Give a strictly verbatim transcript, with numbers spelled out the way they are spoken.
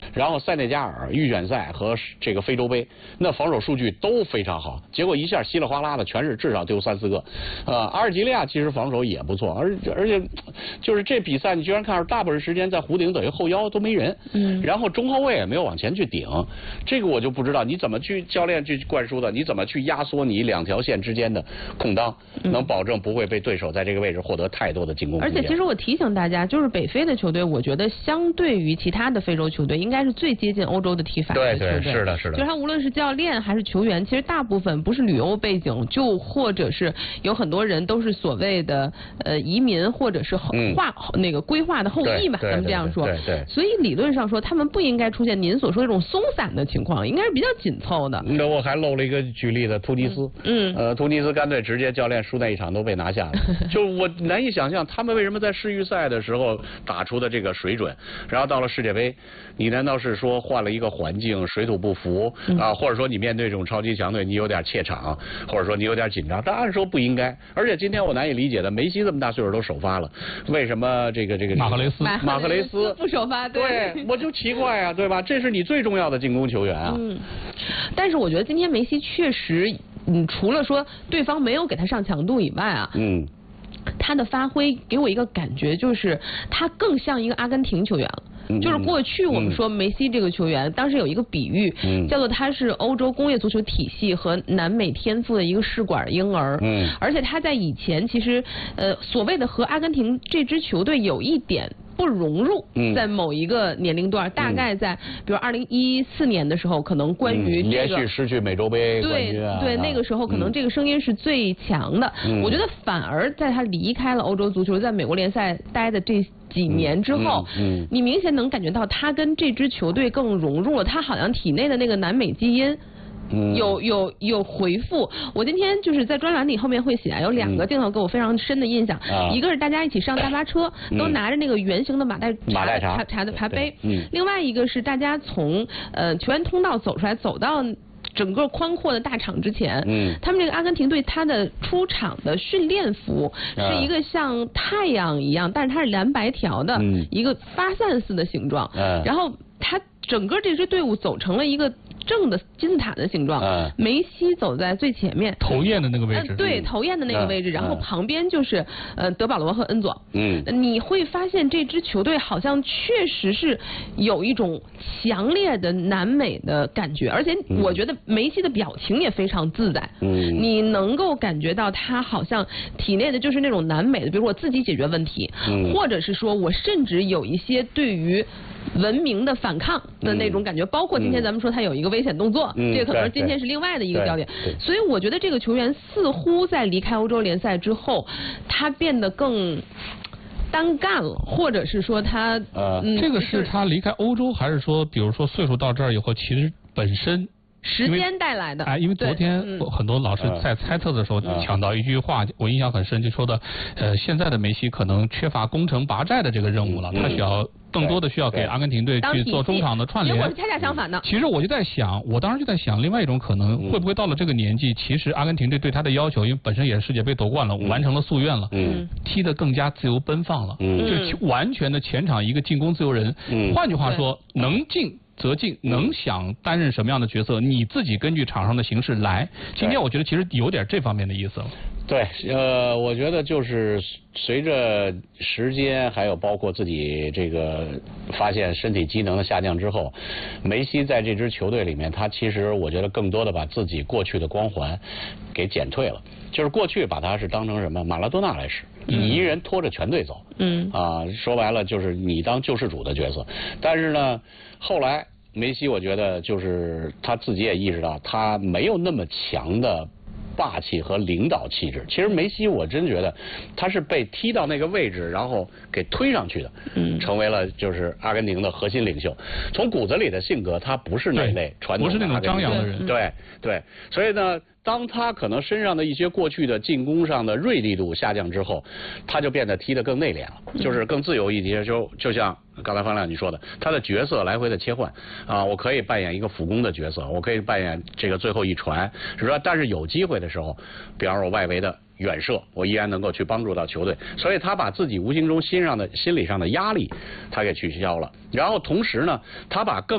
然后塞内加尔预选赛和这个非洲杯，那防守数据都非常好，结果一下稀里哗啦的全是至少丢三四个。呃，阿尔及利亚其实防守也不错，而而且就是这比赛你居然看到大部分时间在弧顶等于后腰都没人，嗯，然后中后卫也没有往前去顶，这个我就不知道你怎么去教练去灌输的，你怎么去压缩你两条线之间的空当，能保证不会被对手在这个位置获得太多的进攻空间。 而且其实我提醒大家，就是北非的球队，我觉得相对于其他的非洲球队，应该是最接近欧洲的踢法的球队。 对对，是的，是的。 就是他无论是教练还是球员，其实大部分不是旅游背景，就或者是有很多人都是所谓的呃移民或者是划、嗯、那个规划的后裔嘛，咱们这样说。 对 对, 对, 对。 所以理论上说，他们不应该出现您所说的这种松散的情况，应该是比较紧凑的。 那我还漏了一个举例的突尼斯，嗯，呃，突尼斯干脆直接教练输那一场都被拿下了，就我难以想象他们为什么在世预赛的时候打出的这个水准，然后到了世界杯，你难道是说换了一个环境，水土不服、嗯、啊，或者说你面对这种超级强队你有点怯场，或者说你有点紧张？但按说不应该。而且今天我难以理解的，梅西这么大岁数都首发了，为什么这个这个马赫雷斯马赫雷斯不首发？ 对，对我就奇怪啊，对吧？这是你最重要的进攻球员啊。 嗯，但是我觉得今天梅西确实，嗯，除了说对方没有给他上强度以外啊，嗯，他的发挥给我一个感觉就是他更像一个阿根廷球员了。就是过去我们说梅西这个球员，嗯、当时有一个比喻，嗯、叫做他是欧洲工业足球体系和南美天赋的一个试管婴儿。嗯，而且他在以前其实呃所谓的和阿根廷这支球队有一点不融入，在某一个年龄段，嗯、大概在比如二零一四年的时候，可能关于、这个嗯、连续失去美洲杯冠军啊， 对对，那个时候可能这个声音是最强的。嗯、我觉得反而在他离开了欧洲足球，在美国联赛待的这几年之后，嗯嗯嗯、你明显能感觉到他跟这支球队更融入了，他好像体内的那个南美基因。嗯、有有有回复，我今天就是在专栏里后面会写，有两个镜头给我非常深的印象，嗯、一个是大家一起上大巴车，嗯、都拿着那个圆形的马黛马黛茶茶的茶杯，嗯、另外一个是大家从呃球员通道走出来，走到整个宽阔的大场之前，嗯，他们这个阿根廷队他的出场的训练服是一个像太阳一样，但是它是蓝白条的、嗯、一个发散似的形状，嗯，然后它整个这支队伍走成了一个正的金字塔的形状，嗯、梅西走在最前面， 头焰的那个位置， 呃、对，头焰的那个位置，嗯、然后旁边就是呃德保罗和恩佐，嗯，你会发现这支球队好像确实是有一种强烈的南美的感觉，而且我觉得梅西的表情也非常自在，嗯，你能够感觉到他好像体内的就是那种南美的，比如我自己解决问题，嗯，或者是说我甚至有一些对于文明的反抗的那种感觉，嗯、包括今天咱们说他有一个危险动作，嗯、这个可能今天是另外的一个焦点。所以我觉得这个球员似乎在离开欧洲联赛之后，他变得更单干了，或者是说他呃，嗯、这个是他离开欧洲，还是说比如说岁数到这儿以后，其实本身时间带来的？ 哎，因为昨天很多老师在猜测的时候讲到一句话，我印象很深，就说的，呃，现在的梅西可能缺乏攻城拔寨的这个任务了，他需要更多的需要给阿根廷队去做中场的串联。 结果是恰恰相反的。 其实我就在想，我当时就在想，另外一种可能会不会到了这个年纪，其实阿根廷队对他的要求，因为本身也是世界杯夺冠了，完成了夙愿了，嗯，踢得更加自由奔放了，嗯，就完全的前场一个进攻自由人。嗯，换句话说，能进则进，能想担任什么样的角色，你自己根据场上的形势来。今天我觉得其实有点这方面的意思了。 对，呃，我觉得就是随着时间，还有包括自己这个发现身体机能的下降之后，梅西在这支球队里面，他其实我觉得更多的把自己过去的光环给减退了。就是过去把他是当成什么马拉多纳来使，你一人拖着全队走，嗯啊，说白了就是你当救世主的角色。但是呢，后来梅西我觉得就是他自己也意识到，他没有那么强的霸气和领导气质。其实梅西我真觉得他是被踢到那个位置，然后给推上去的，嗯，成为了就是阿根廷的核心领袖。从骨子里的性格，他不是那类传统的， 不是那种张扬的人， 对对，所以呢。当他可能身上的一些过去的进攻上的锐利度下降之后，他就变得踢得更内敛了，就是更自由一些。就就像刚才方亮你说的，他的角色来回的切换啊，我可以扮演一个辅攻的角色，我可以扮演这个最后一传，是吧？但是有机会的时候，比方说我外围的远射，我依然能够去帮助到球队。所以他把自己无形中心上的心理上的压力，他给取消了。然后同时呢，他把更